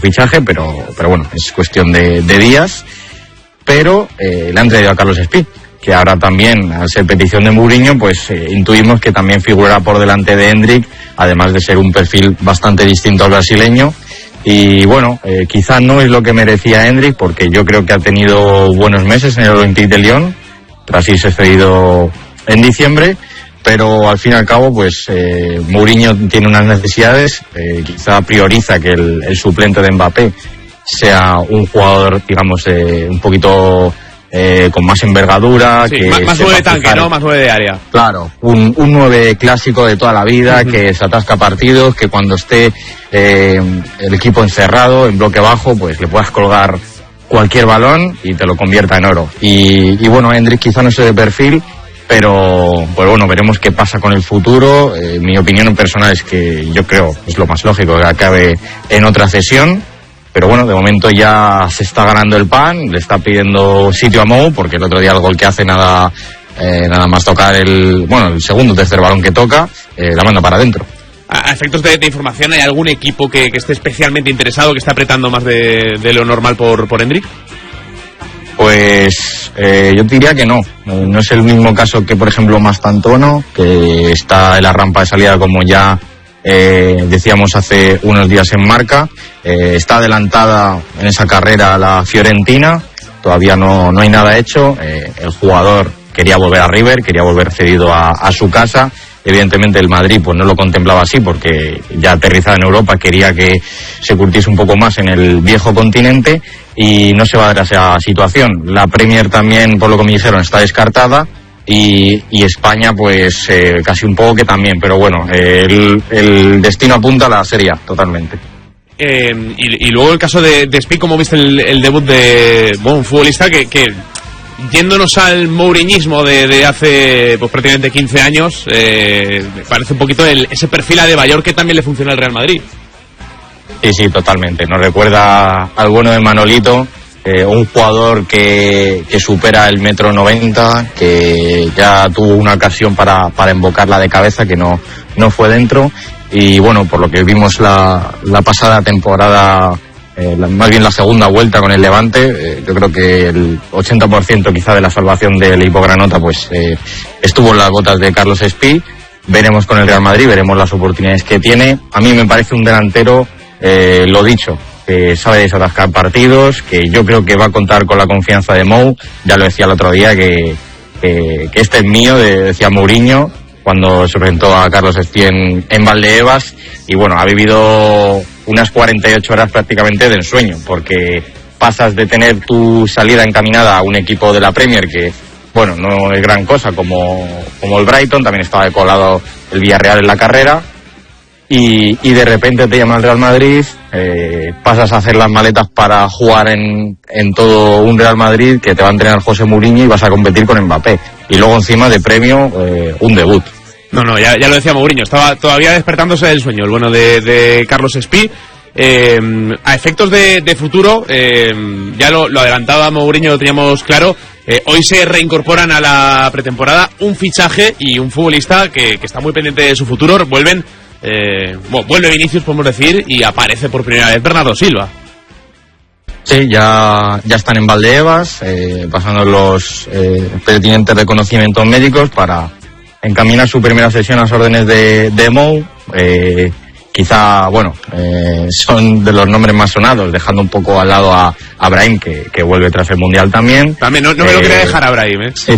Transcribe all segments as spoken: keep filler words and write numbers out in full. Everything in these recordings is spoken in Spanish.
fichaje, pero, pero bueno, es cuestión de, de días. Pero eh, le han traído a Carlos Espí, que ahora también, al ser petición de Mourinho, pues eh, intuimos que también figurará por delante de Endrick, además de ser un perfil bastante distinto al brasileño. Y bueno, eh, quizá no es lo que merecía Endrick, porque yo creo que ha tenido buenos meses en el Olympique de Lyon, tras irse cedido en diciembre, pero al fin y al cabo, pues eh, Mourinho tiene unas necesidades, eh, quizá prioriza que el, el suplente de Mbappé sea un jugador, digamos, eh, un poquito eh, con más envergadura. Sí, que más, más nueve de tanque, fijar, ¿no? Más nueve de área. Claro, un, un nueve clásico de toda la vida, uh-huh. que se atasca partidos, que cuando esté eh, el equipo encerrado, en bloque bajo, pues le puedas colgar cualquier balón y te lo convierta en oro. Y, y bueno, Endrick quizá no sea de perfil, pero pues bueno, veremos qué pasa con el futuro. Eh, mi opinión personal es que yo creo, es lo más lógico, que acabe en otra cesión. Pero bueno, de momento ya se está ganando el pan, le está pidiendo sitio a Mou, porque el otro día el gol que hace nada eh, nada más tocar el, bueno, el segundo o tercer balón que toca, eh, la manda para adentro. A efectos de, de información, ¿hay algún equipo que, que esté especialmente interesado, que esté apretando más de, de lo normal por, por Endrick? Pues eh, yo diría que no. No es el mismo caso que, por ejemplo, Mastantuono, que está en la rampa de salida, como ya eh, decíamos hace unos días en Marca. Eh, está adelantada en esa carrera la Fiorentina, todavía no, no hay nada hecho. Eh, el jugador quería volver a River, quería volver cedido a, a su casa. Evidentemente el Madrid pues no lo contemplaba así, porque ya aterrizada en Europa quería que se curtiese un poco más en el viejo continente, y no se va a dar esa situación. La Premier también, por lo que me dijeron, está descartada, y, y España pues eh, casi un poco que también, pero bueno, eh, el, el destino apunta a la Serie A totalmente. Eh, y, y luego el caso de, de Espí, ¿cómo viste el, el debut de bueno, un futbolista que, que yéndonos al mouriñismo de, de hace pues prácticamente quince años, eh, parece un poquito el, ese perfil a de Bayor que también le funciona al Real Madrid? Sí, sí, totalmente. Nos recuerda al bueno de Manolito, eh, un jugador que, que supera el metro noventa, que ya tuvo una ocasión para, para embocarla de cabeza, que no, no fue dentro. Y bueno, por lo que vimos la, la pasada temporada, eh, la, más bien la segunda vuelta con el Levante, eh, yo creo que el ochenta por ciento quizá de la salvación del Hipogranota pues eh, estuvo en las botas de Carlos Espí. Veremos con el Real Madrid, veremos las oportunidades que tiene. A mí me parece un delantero, eh, lo dicho, que sabe desatascar partidos, que yo creo que va a contar con la confianza de Mou. Ya lo decía el otro día, que, que, que este es mío, de, decía Mourinho, cuando se presentó a Carlos Espí en, en Valdebebas, y bueno, ha vivido unas cuarenta y ocho horas prácticamente de ensueño, porque pasas de tener tu salida encaminada a un equipo de la Premier que, bueno, no es gran cosa, como, como el Brighton, también estaba colado el Villarreal en la carrera, y, y de repente te llama el Real Madrid, eh, pasas a hacer las maletas para jugar en, en todo un Real Madrid que te va a entrenar José Mourinho, y vas a competir con Mbappé, y luego encima de premio eh, un debut. No, no, ya, ya lo decía Mourinho, estaba todavía despertándose del sueño, el bueno de, de Carlos Espí. Eh, a efectos de, de futuro, eh, ya lo, lo adelantaba Mourinho, lo teníamos claro, eh, hoy se reincorporan a la pretemporada un fichaje y un futbolista que, que está muy pendiente de su futuro. Vuelven, eh, bueno, vuelve Vinicius, podemos decir, y aparece por primera vez Bernardo Silva. Sí, ya, ya están en Valdebebas, eh, pasando los eh, pertinentes reconocimientos médicos para encaminar su primera sesión a las órdenes de, de Mou. Eh, quizá, bueno, eh, son de los nombres más sonados, dejando un poco al lado a, a Brahim, que, que vuelve tras el Mundial también. También, no, no me eh, lo quería dejar a Brahim, ¿eh? Sí.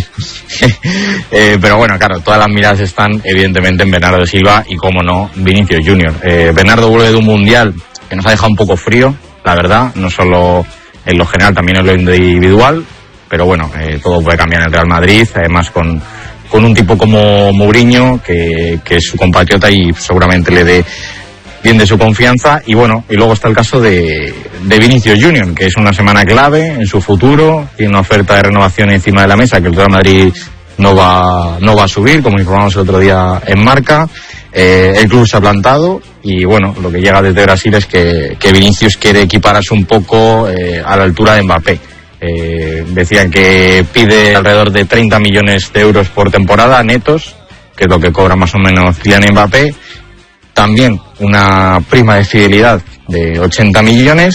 eh, pero bueno, claro, todas las miradas están evidentemente en Bernardo Silva y, como no, Vinicius Junior Eh, Bernardo vuelve de un Mundial que nos ha dejado un poco frío, la verdad, no solo en lo general, también en lo individual, pero bueno, eh, todo puede cambiar en el Real Madrid, además con, con un tipo como Mourinho, que, que es su compatriota y seguramente le dé bien de su confianza. Y bueno, y luego está el caso de, de Vinicius Junior, que es una semana clave en su futuro, tiene una oferta de renovación encima de la mesa que el Real Madrid no va, no va a subir, como informamos el otro día en Marca. Eh, el club se ha plantado y bueno, lo que llega desde Brasil es que, que Vinicius quiere equipararse un poco eh, a la altura de Mbappé. Eh, decían que pide alrededor de treinta millones de euros por temporada netos, que es lo que cobra más o menos Kylian Mbappé. También una prima de fidelidad de ochenta millones